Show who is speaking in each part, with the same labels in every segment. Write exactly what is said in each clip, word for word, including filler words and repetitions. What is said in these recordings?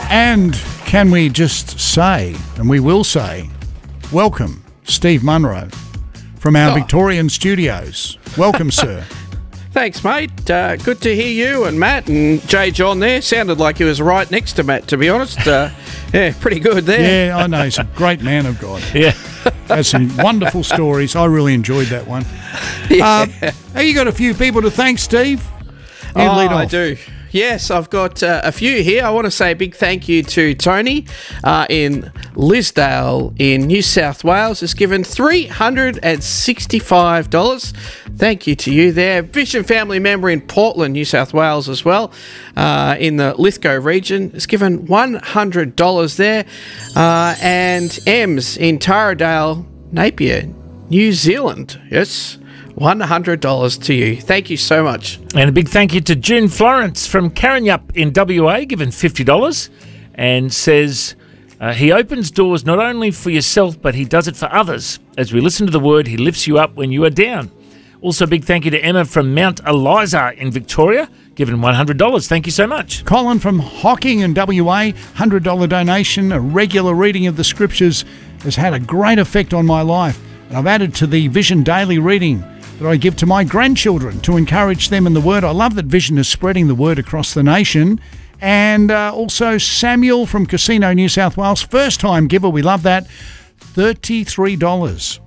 Speaker 1: And can we just say, and we will say, welcome, Steve Munro, from our
Speaker 2: Oh.
Speaker 1: Victorian studios. Welcome, sir.
Speaker 2: Thanks, mate. Uh, good to hear you and Matt and J. John there. Sounded like he was right next to Matt, to be honest. Uh, yeah, pretty good there.
Speaker 1: Yeah, I know. He's a great man of God.
Speaker 3: Yeah.
Speaker 1: Has some wonderful stories. I really enjoyed that one.
Speaker 2: Yeah.
Speaker 1: Uh, have you got a few people to thank, Steve? You
Speaker 2: Oh,
Speaker 1: lead off.
Speaker 2: I do. Yes, I've got uh, a few here. I want to say a big thank you to Tony uh, in Lisdale in New South Wales. Has given three hundred sixty-five dollars. Thank you to you there. Vision family member in Portland, New South Wales as well, uh, in the Lithgow region, has given one hundred dollars there. Uh, and Ems in Taradale, Napier, New Zealand. Yes. one hundred dollars to you. Thank you so much.
Speaker 3: And a big thank you to June Florence from Karrinyup in W A, given fifty dollars, and says uh, he opens doors not only for yourself, but he does it for others. As we listen to the word, he lifts you up when you are down. Also, a big thank you to Emma from Mount Eliza in Victoria, given one hundred dollars. Thank you so much.
Speaker 1: Colin from Hocking in W A, one hundred dollars donation. A regular reading of the scriptures has had a great effect on my life. And I've added to the Vision Daily reading that I give to my grandchildren to encourage them in the Word. I love that Vision is spreading the Word across the nation. And uh, also Samuel from Casino, New South Wales, first-time giver. We love that. thirty-three dollars.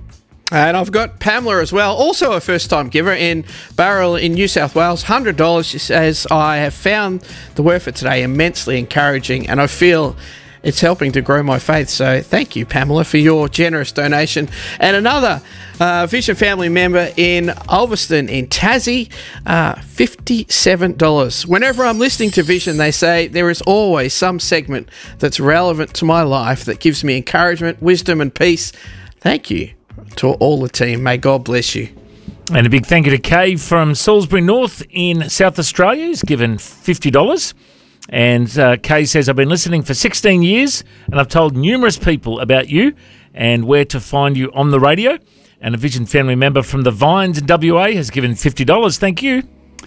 Speaker 2: And I've got Pamela as well, also a first-time giver in Barrel in New South Wales, one hundred dollars. She says, I have found the word for today immensely encouraging, and I feel it's helping to grow my faith. So thank you, Pamela, for your generous donation. And another uh, Vision family member in Ulverston in Tassie, uh, fifty-seven dollars. Whenever I'm listening to Vision, they say there is always some segment that's relevant to my life that gives me encouragement, wisdom and peace. Thank you to all the team. May God bless you.
Speaker 3: And a big thank you to Kay from Salisbury North in South Australia. He's given fifty dollars. And uh, Kay says, I've been listening for sixteen years and I've told numerous people about you and where to find you on the radio. And a Vision family member from the Vines in W A has given fifty dollars. Thank you.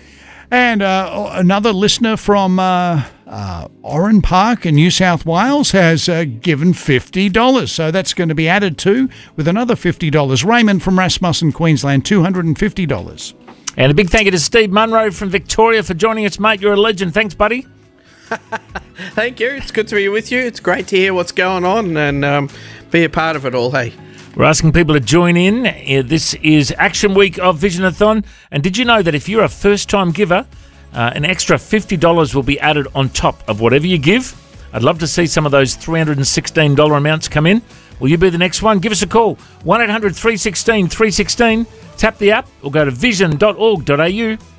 Speaker 1: And uh, another listener from uh, uh, Oran Park in New South Wales has uh, given fifty dollars. So that's going to be added to with another fifty dollars. Raymond from Rasmussen, Queensland, two hundred fifty dollars.
Speaker 3: And a big thank you to Steve Munro from Victoria for joining us, mate. You're a legend. Thanks, buddy.
Speaker 2: Thank you. It's good to be with you. It's great to hear what's going on and um, be a part of it all, hey.
Speaker 3: We're asking people to join in. Uh, This is Action Week of Visionathon. And did you know that if you're a first-time giver, uh, an extra fifty dollars will be added on top of whatever you give? I'd love to see some of those three hundred sixteen dollars amounts come in. Will you be the next one? Give us a call. one eight hundred three one six three one six. Tap the app or go to vision dot org dot a u.